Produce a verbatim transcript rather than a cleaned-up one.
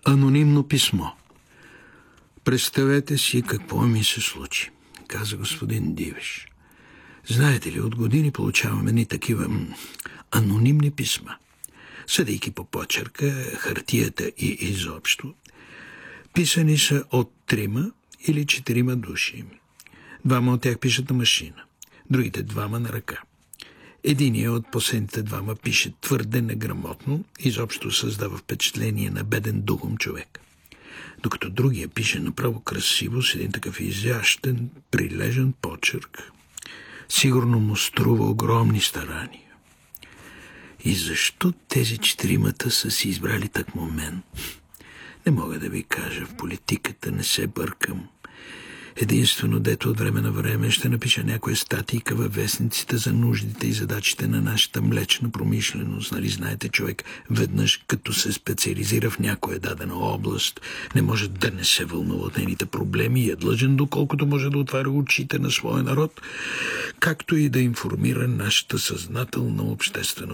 Анонимно писмо. Представете си какво ми се случи, каза господин Дивеш. Знаете ли, от години получаваме ни такива анонимни писма. Съдейки по почерка, хартията и изобщо, писани са от трима или четирима души. Двама от тях пишат на машина, другите двама на ръка. Единият от последните двама пише твърде неграмотно, изобщо създава впечатление на беден духом човек. Докато другия пише направо красиво, с един такъв изящен, прилежен почерк. Сигурно му струва огромни старания. И защо тези четиримата са си избрали тъкмо мен? Не мога да ви кажа, в политиката не се бъркам. Единствено, дето от време на време ще напиша някоя статийка във вестниците за нуждите и задачите на нашата млечна промишленост. Нали знаете, човек веднъж като се специализира в някоя дадена област, не може да не се вълнува от нейните проблеми и е длъжен, доколкото може да отваря очите на своя народ, както и да информира нашата съзнателна общественост.